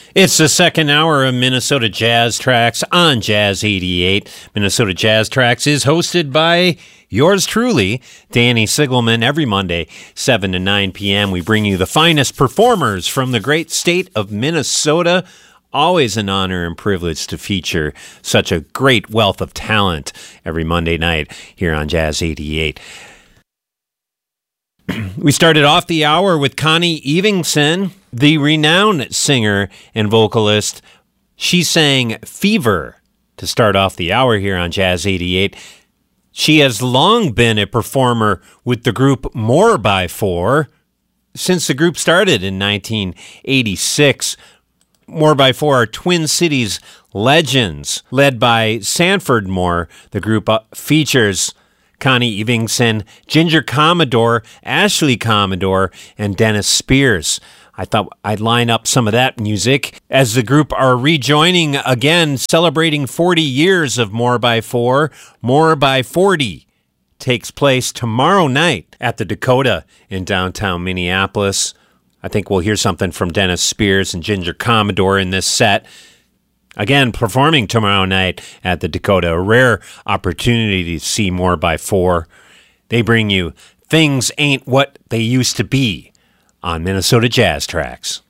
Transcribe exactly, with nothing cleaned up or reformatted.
It's the second hour of Minnesota Jazz Tracks on Jazz eighty-eight. Minnesota Jazz Tracks is hosted by yours truly, Danny Sigelman. Every Monday, seven to nine p.m., we bring you the finest performers from the great state of Minnesota. Always an honor and privilege to feature such a great wealth of talent every Monday night here on Jazz eighty-eight. We started off the hour with Connie Evingson, the renowned singer and vocalist. She sang Fever to start off the hour here on Jazz eighty-eight. She has long been a performer with the group More by Four since the group started in nineteen eighty-six. More by Four are Twin Cities legends, led by Sanford Moore. The group features Connie Evingson, Ginger Commodore, Ashley Commodore, and Dennis Spears. I thought I'd line up some of that music as the group are rejoining again, celebrating forty years of More by Four. More by forty takes place tomorrow night at the Dakota in downtown Minneapolis. I think we'll hear something from Dennis Spears and Ginger Commodore in this set. Again, performing tomorrow night at the Dakota, a rare opportunity to see More by Four. They bring you Things Ain't What They Used to Be on Minnesota Jazz Tracks.